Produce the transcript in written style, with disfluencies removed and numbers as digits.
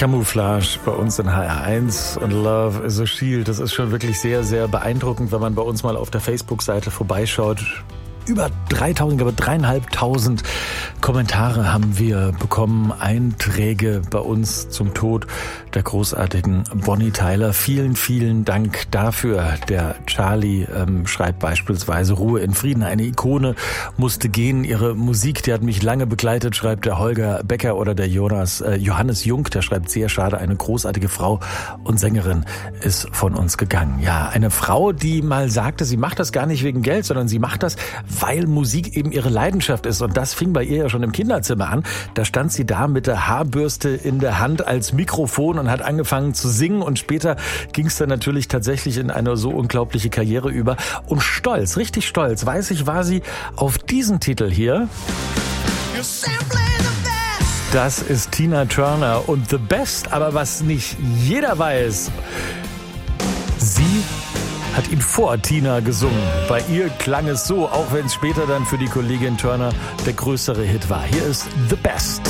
Camouflage bei uns in HR1 und Love is a Shield. Das ist schon wirklich sehr, sehr beeindruckend, wenn man bei uns mal auf der Facebook-Seite vorbeischaut. Über 3.000, glaube 3.500 Kommentare haben wir bekommen, Einträge bei uns zum Tod der großartigen Bonnie Tyler. Vielen, vielen Dank dafür. Der Charlie schreibt beispielsweise: Ruhe in Frieden, eine Ikone musste gehen. Ihre Musik, die hat mich lange begleitet, schreibt der Holger Becker. Oder der Johannes Jung, der schreibt: sehr schade, eine großartige Frau und Sängerin ist von uns gegangen. Ja, eine Frau, die mal sagte, sie macht das gar nicht wegen Geld, sondern sie macht das, weil Musik eben ihre Leidenschaft ist. Und das fing bei ihr ja schon im Kinderzimmer an. Da stand sie da mit der Haarbürste in der Hand als Mikrofon und hat angefangen zu singen. Und später ging es dann natürlich tatsächlich in eine so unglaubliche Karriere über. Und stolz, richtig stolz, weiß ich, war sie auf diesen Titel hier. Das ist Tina Turner und The Best. Aber was nicht jeder weiß, sie hat ihn vor Tina gesungen. Bei ihr klang es so, auch wenn es später dann für die Kollegin Turner der größere Hit war. Hier ist The Best.